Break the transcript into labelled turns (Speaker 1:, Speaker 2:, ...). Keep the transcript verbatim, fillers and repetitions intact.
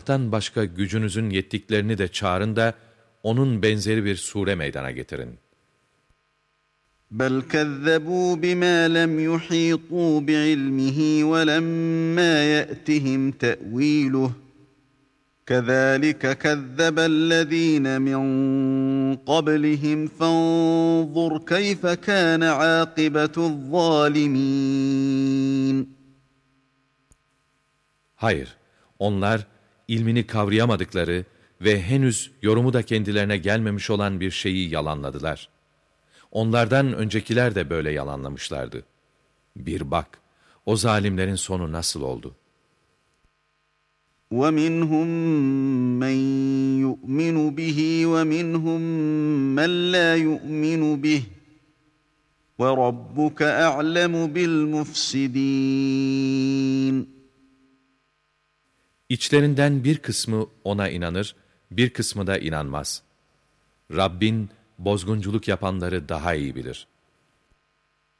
Speaker 1: Allah'tan başka gücünüzün yettiklerini de çağırın da onun benzeri bir sure meydana getirin.
Speaker 2: بَلْ كَذَّبُوا بِمَا لَمْ يُحِيطُوا بِعِلْمِهِ وَلَمَّا يَأْتِهِمْ تَأْوِيلُهُ كَذَٰلِكَ كَذَّبَ الَّذ۪ينَ مِنْ قَبْلِهِمْ فَانظُرْ كَيْفَ كَانَ عَاقِبَةُ الظَّالِمِينَ.
Speaker 1: Hayır, onlar ilmini kavrayamadıkları ve henüz yorumu da kendilerine gelmemiş olan bir şeyi yalanladılar. Onlardan öncekiler de böyle yalanlamışlardı. Bir bak, o zalimlerin sonu nasıl oldu?
Speaker 2: وَمِنْهُمْ مَنْ يُؤْمِنُ بِهِ وَمِنْهُمْ مَنْ لَا يُؤْمِنُ بِهِ وَرَبُّكَ أَعْلَمُ بِالْمُفْسِدِينَ.
Speaker 1: İçlerinden bir kısmı ona inanır, bir kısmı da inanmaz. Rabbin bozgunculuk yapanları daha iyi bilir.